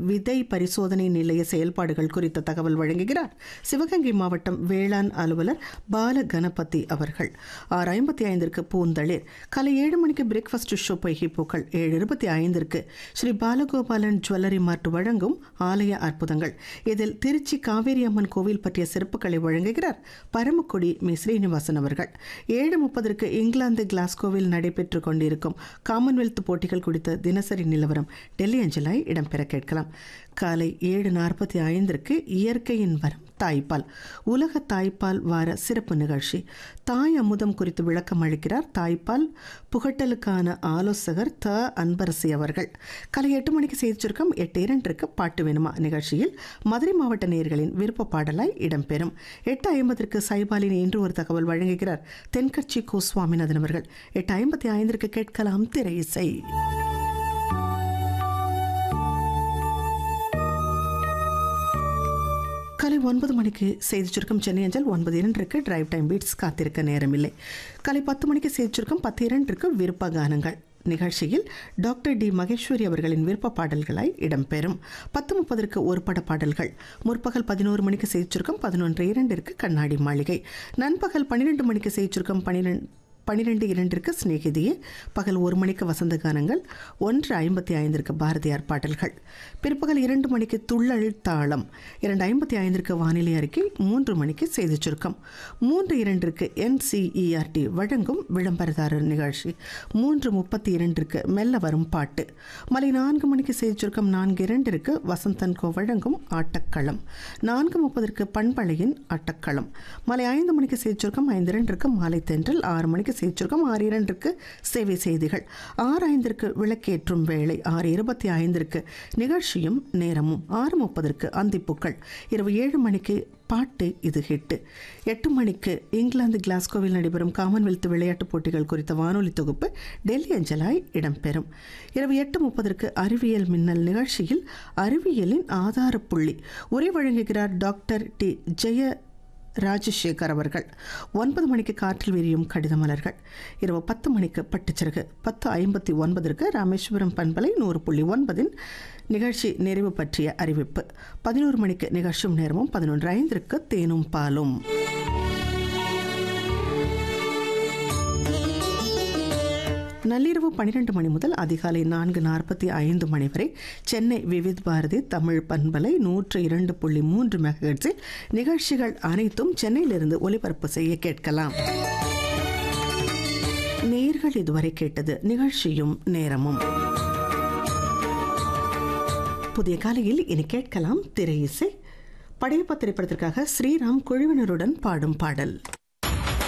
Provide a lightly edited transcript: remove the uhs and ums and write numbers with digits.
விதை பரிசோதனை நிலைய செயல்பாடுகள் குறித்த தகவல் வழங்குகிறார் சிவகங்கை மாவட்டம் வேளாண் அலுவலர் பால கணபதி அவர்கள். 6:55 பூந்தளிர், காலை 7 மணிக்கு breakfast show பொய்கைப்பூக்கள், 7:25 Sri Balagopalan jewellery மார்ட் வழங்கும் ஆலய அற்புதங்கள். இதில் திருச்சி காவேரி அம்மன் கோவில் பற்றிய சிறப்புகளை வழங்குகிறார் பரமக்குடி மி ஸ்ரீனிவாசன் அவர்கள். 7:30 இங்கிலாந்து கிளாஸ்கோவில் நடைபெற்றுக் கொண்டிருக்கும் காமன்வெல்த் போட்டிகள் குறித்த தினசரி நிலவரம் டெல்லி அஞ்சலாய் இடம்பெற கேட்கலாம். காலை 7:45 இயற்கையின் வரம் தாய்ப்பால், உலக தாய்ப்பால் வார சிறப்பு நிகழ்ச்சி. தாய் அமுதம் குறித்து விளக்கம் அளிக்கிறார் தாய்ப்பால் புகட்டலுக்கான ஆலோசகர் த அன்பரசி அவர்கள். காலை 8 மணிக்கு செய்தி சுருக்கம், 8:02 பாட்டு வேணுமா நிகழ்ச்சியில் மதுரை மாவட்ட நேயர்களின் விருப்ப பாடலாய் இடம்பெறும். 8:50 சைபாலின் இன்று ஒரு தகவல் வழங்குகிறார் தென்கட்சி கோ சுவாமிநாதன் அவர்கள். 8:55 கேட்கலாம் திரை இசை. காலை 9 மணிக்கு செய்தி சுருக்கம் சென்னை அஞ்சல். 9:02 டிரைவ் டைம் பீட்ஸ் காத்திருக்க நேரமில்லை. காலை 10 மணிக்கு செய்தி சுருக்கம், 10:02 விருப்ப கானங்கள் நிகழ்ச்சியில் டாக்டர் டி மகேஸ்வரி அவர்களின் விருப்ப பாடல்களாய் இடம்பெறும். 10:30 ஒரு பட பாடல்கள். முற்பகல் 11 மணிக்கு செய்தி சுருக்கம், 11:02 கண்ணாடி மாளிகை. நண்பகல் 12 மணிக்கு செய்தி சுருக்கம், 12:02 சிநேகிதியே. பகல் 1 மணிக்கு வசந்த கானங்கள், 1:55 பாரதியார் பாடல்கள். பிற்பகல் 2 மணிக்கு துள்ளல் தாளம், 2:55 வானிலை அறிக்கை, 3 மணிக்கு செய்தி சுருக்கம், 3:02 NCERT வழங்கும் விளம்பரதாரர் நிகழ்ச்சி, 3:32 மெல்ல வரும் பாட்டு. மாலை 4 மணிக்கு செய்தி சுருக்கம், 4:02 வசந்தன்கோ வழங்கும் ஆட்டக்களம், 4:30 பண்பலையின் ஆட்டக்களம். மாலை 5 மணிக்கு செய்தி சுருக்கம், 5:02 மாலை தென்றல், 6 மணிக்கு செய்திச்சுருக்கம், 6:02 சேவை செய்திகள், 6:05 விளக்கேற்றும் வேளை, 6:25 நிகழ்ச்சியும் நேரமும், 6:30 அந்திப்புக்கள். இரவு 7 மணிக்கு பாட்டு இது ஹிட்டு. 8 மணிக்கு இங்கிலாந்து கிளாஸ்கோவில் நடைபெறும் காமன்வெல்த் விளையாட்டுப் போட்டிகள் குறித்த வானொலி தொகுப்பு டெல்லி அஞ்சலாய் இடம்பெறும். இரவு 8:30 அறிவியல் மின்னல் நிகழ்ச்சியில் அறிவியலின் ஆதாரப்புள்ளி உரை வழங்குகிறார் டாக்டர் டி ஜெய ராஜசேகர் அவர்கள். 9 மணிக்கு காற்றில் விரியும் கடித மலர்கள். இரவு 10 மணிக்கு பட்டுச்சிறகு. 10:59 ராமேஸ்வரம் பண்பலை 100.9 நிகழ்ச்சி நிறைவு பற்றிய அறிவிப்பு. 11 மணிக்கு நிகழ்ச்சியும் நேரமும், 11:05 தேனும் பாலும். நள்ளிரவு 12 மணி முதல் அதிகாலை 4:45 மணி வரை சென்னை விவித் பாரதி தமிழ் பண்பலை 102.3 மெகாஹெர்ட்ஸில் நிகழ்ச்சிகள் அனைத்தும் சென்னையிலிருந்து ஒலிபரப்பு செய்ய கேட்கலாம். நேயர்கள் இதுவரை கேட்டது நிகழ்ச்சியும் நேரமும். புதிய காலையில் இனி கேட்கலாம் திரை இசை. படையப்பா திரைப்படத்திற்காக ஸ்ரீராம் குழுவினருடன் பாடும் பாடல்.